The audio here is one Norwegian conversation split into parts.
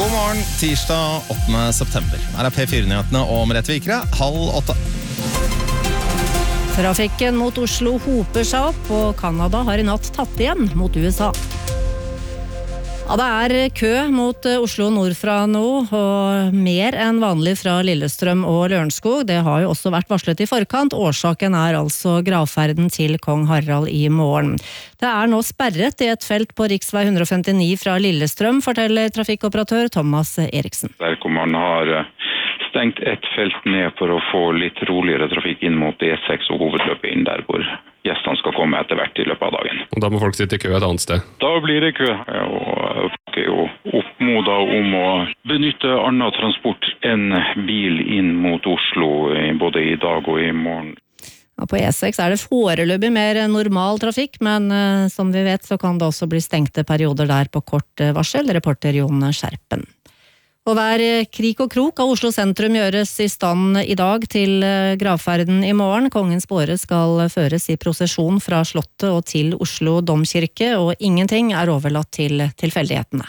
God morgen, tirsdag 8. september. Her er P4-nyhetene og Merete Vikre, 7:30. Trafikken mot Oslo hoper seg opp, og Canada har i natt tatt igjen mot USA. Ja, det er kø mot Oslo nordfra nå, og mer enn vanlig fra Lillestrøm og Lørenskog. Det har jo også vært varslet i forkant. Årsaken er altså gravferden til kong Harald i morgen. Det er nå sperret i et felt på riksvei 159 fra Lillestrøm, forteller trafikkoperatør Thomas Eriksen. Der hvor man har stengt et felt ned for å få litt roligere trafikk inn mot E6 og hovedløpet inn der hvor gjestene skal komme etter hvert i løpet av dagen. Og da må folk sitte i kø et annet sted? Da blir det kø, og folk er jo oppmodet om å benytte annen transport enn bil inn mot Oslo, både i dag og i morgen. Ja, på E6 er det foreløpig mer normal trafikk, men som vi vet så kan det også bli stengte perioder der på kort varsel, reporter Jon Skjerpen. Og hver krik og krok av Oslo sentrum gjøres i stand i dag til gravferden i morgen. Kongens båre skal føres i prosesjon fra Slottet og til Oslo domkirke, og ingenting er overlatt til tilfeldighetene.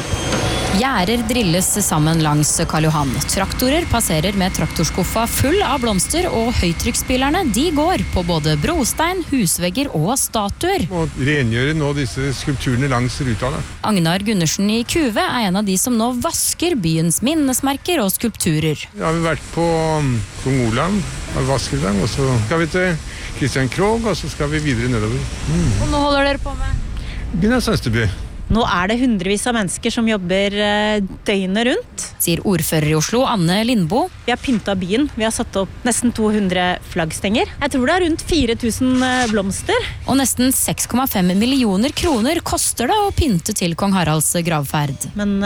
Gjerder drilles sammen langs Karl Johan. Traktorer passerer med traktorskuffa full av blomster, og høytrykksspillerne de går på både brostein, husvegger og statuer. Må rengjøre nå disse skulpturene langs rutene. Agnar Gundersen i Kuve er en av de som nå vasker byens minnesmerker og skulpturer. Ja, vi har vært på Kong Olav, har vasket dem, og så skal vi til Kristian Krog, og så skal vi videre nedover. Og nå holder dere på med? Gunnar Sønsteby. Nå er det hundrevis av mennesker som jobber døgnet rundt. Sier ordfører i Oslo, Anne Lindbo. Vi har pyntet byen. Vi har satt opp nesten 200 flaggstenger. Jeg tror det er rundt 4000 blomster. Og nesten 6,5 millioner kroner koster det å pynte til kong Haralds gravferd. Men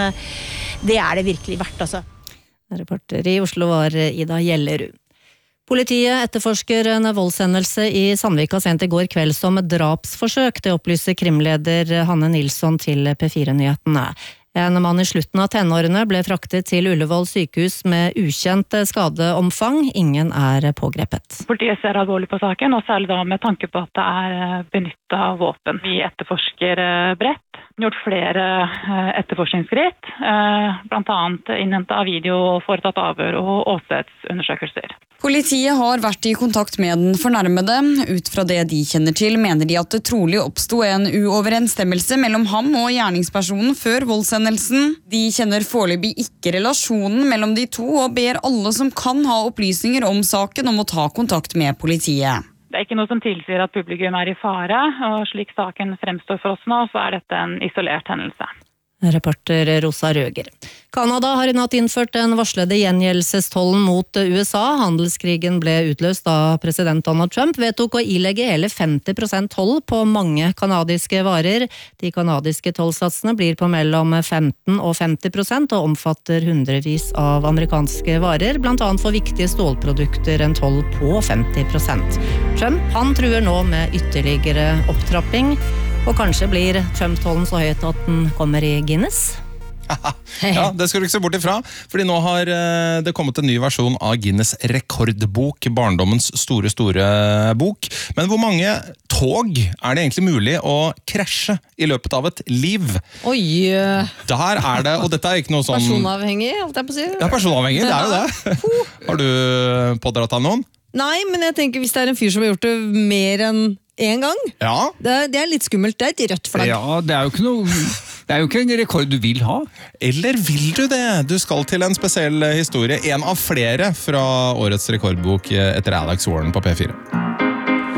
det er det virkelig verdt, altså. Reporter i Oslo var Ida Gjellerud. Politiet etterforsker en voldshendelse i Sandvika sent i går kveld som drapsforsøk. Det opplyser krimleder Hanne Nilsson til P4-nyhetene. En mann i slutten av tenårene ble fraktet til Ullevål sykehus med ukjent skadeomfang. Ingen er pågrepet. Politiet ser alvorlig på saken, og særlig da med tanke på at det er benyttet våpen. Vi etterforsker bredt. Gjort flere etterforskningsskritt, blant annet innhentet av video og foretatt avhør og åstedsundersøkelser. Politiet har vært i kontakt med den fornærmede. Ut fra det de kjenner til, mener de at det trolig oppstod en uoverensstemmelse mellom ham og gjerningspersonen før voldshendelsen. De kjenner foreløpig ikke relasjonen mellom de to, og ber alle som kan ha opplysninger om saken om å ta kontakt med politiet. Det er ikke noe som tilsier at publikum er i fare, og slik saken fremstår for oss nå, så er dette en isolert hendelse. Reporter Rosa Røger. Canada har i natt innført den varslede gjengjeldelsestollen mot USA. Handelskrigen ble utløst da president Donald Trump vedtok å ilegge hele 50% toll på mange kanadiske varer. De kanadiske tollsatsene blir på mellom 15% og 50% og omfatter hundrevis av amerikanske varer, blant annet for viktige stålprodukter en toll på 50%. Trump han truer nå med ytterligere opptrapping. Og kanskje blir Trump-tollen så høyt at den kommer i Guinness? Ja, det skal du ikke se bort ifra, fordi nå har det kommet en ny versjon av Guinness rekordbok, barndommens store bok. Men hvor mange tog er det egentlig mulig å krasje i løpet av et liv? Oi! Der er det, og dette er ikke noe sånn... Personavhengig, holdt jeg på å si. Ja, personavhengig, det er jo det. Har du pådratt deg noen? Nei, men jeg tenker hvis det er en fyr som har gjort det mer enn en gang, ja. Det er litt skummelt, det er et rødt flagg. Ja, det er jo ikke noe... Det er jo ikke en rekord du vil ha. Eller vil du det? Du skal til en spesiell historie, en av flere fra årets rekordbok etter Alex Warren på P4.